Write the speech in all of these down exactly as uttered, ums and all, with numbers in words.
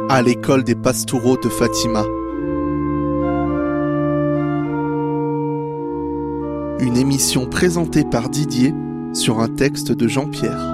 à l'école des Pastoureaux de Fatima. Une émission présentée par Didier sur un texte de Jean-Pierre.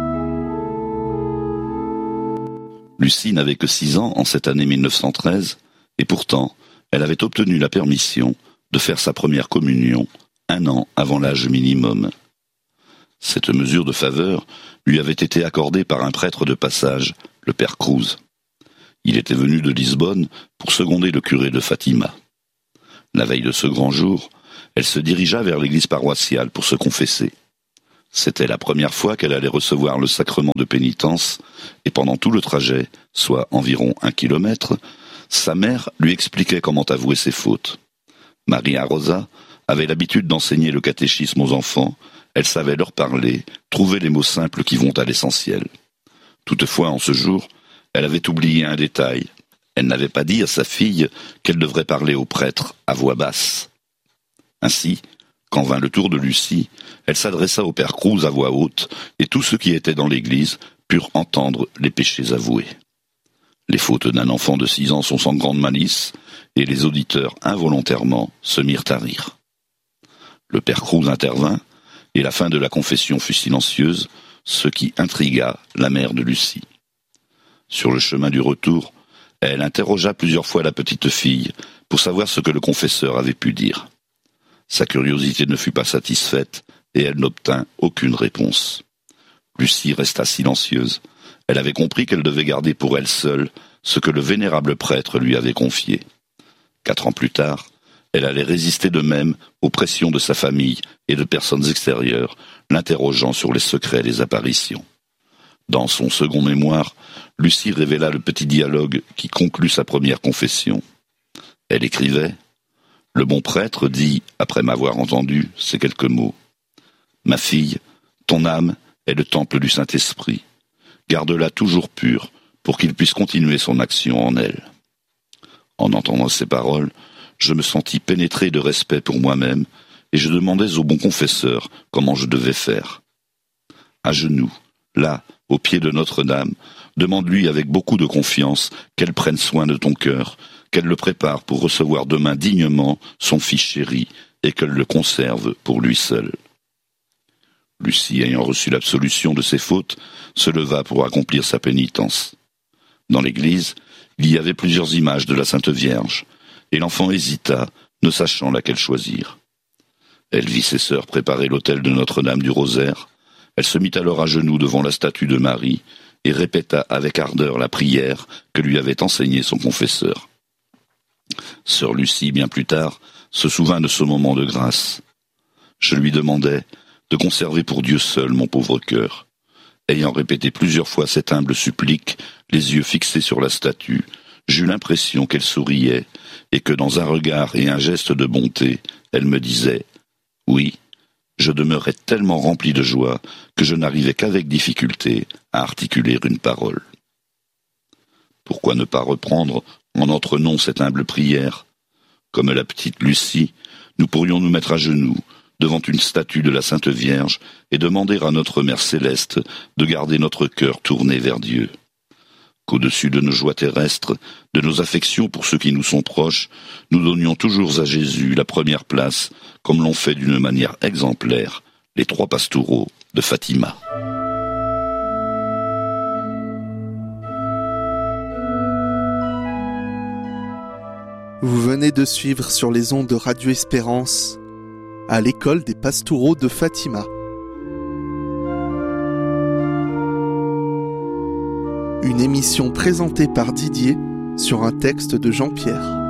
Lucie n'avait que six ans en cette année mille neuf cent treize, et pourtant, elle avait obtenu la permission de faire sa première communion un an avant l'âge minimum. Cette mesure de faveur lui avait été accordée par un prêtre de passage, le père Cruz. Il était venu de Lisbonne pour seconder le curé de Fatima. La veille de ce grand jour, elle se dirigea vers l'église paroissiale pour se confesser. C'était la première fois qu'elle allait recevoir le sacrement de pénitence, et pendant tout le trajet, soit environ un kilomètre, sa mère lui expliquait comment avouer ses fautes. Maria Rosa avait l'habitude d'enseigner le catéchisme aux enfants, elle savait leur parler, trouver les mots simples qui vont à l'essentiel. Toutefois, en ce jour, elle avait oublié un détail. Elle n'avait pas dit à sa fille qu'elle devrait parler au prêtre à voix basse. Ainsi, quand vint le tour de Lucie, elle s'adressa au père Cruz à voix haute, et tous ceux qui étaient dans l'église purent entendre les péchés avoués. Les fautes d'un enfant de six ans sont sans grande malice, et les auditeurs involontairement se mirent à rire. Le père Cruz intervint, et la fin de la confession fut silencieuse, ce qui intrigua la mère de Lucie. Sur le chemin du retour, elle interrogea plusieurs fois la petite fille pour savoir ce que le confesseur avait pu dire. Sa curiosité ne fut pas satisfaite et elle n'obtint aucune réponse. Lucie resta silencieuse. Elle avait compris qu'elle devait garder pour elle seule ce que le vénérable prêtre lui avait confié. Quatre ans plus tard, elle allait résister de même aux pressions de sa famille et de personnes extérieures, l'interrogeant sur les secrets des apparitions. Dans son second mémoire, Lucie révéla le petit dialogue qui conclut sa première confession. Elle écrivait « Le bon prêtre dit, après m'avoir entendu, ces quelques mots. Ma fille, ton âme est le temple du Saint-Esprit. Garde-la toujours pure pour qu'il puisse continuer son action en elle. » En entendant ces paroles, je me sentis pénétré de respect pour moi-même et je demandais au bon confesseur comment je devais faire. À genoux, là, au pied de Notre-Dame, demande-lui avec beaucoup de confiance qu'elle prenne soin de ton cœur, qu'elle le prépare pour recevoir demain dignement son fils chéri et qu'elle le conserve pour lui seul. Lucie, ayant reçu l'absolution de ses fautes, se leva pour accomplir sa pénitence. Dans l'église, il y avait plusieurs images de la Sainte Vierge, et l'enfant hésita, ne sachant laquelle choisir. Elle vit ses sœurs préparer l'autel de Notre-Dame du Rosaire. Elle se mit alors à genoux devant la statue de Marie et répéta avec ardeur la prière que lui avait enseignée son confesseur. Sœur Lucie, bien plus tard, se souvint de ce moment de grâce. Je lui demandai de conserver pour Dieu seul mon pauvre cœur. Ayant répété plusieurs fois cette humble supplique, les yeux fixés sur la statue, j'eus l'impression qu'elle souriait et que dans un regard et un geste de bonté, elle me disait « Oui, je demeurais tellement rempli de joie que je n'arrivais qu'avec difficulté à articuler une parole. » Pourquoi ne pas reprendre en notre nom cette humble prière? Comme la petite Lucie, nous pourrions nous mettre à genoux devant une statue de la Sainte Vierge et demander à notre Mère Céleste de garder notre cœur tourné vers Dieu. Qu'au-dessus de nos joies terrestres, de nos affections pour ceux qui nous sont proches, nous donnions toujours à Jésus la première place, comme l'ont fait d'une manière exemplaire les trois pastoureaux de Fatima. Vous venez de suivre sur les ondes de Radio Espérance à l'école des Pastoureaux de Fatima. Une émission présentée par Didier sur un texte de Jean-Pierre.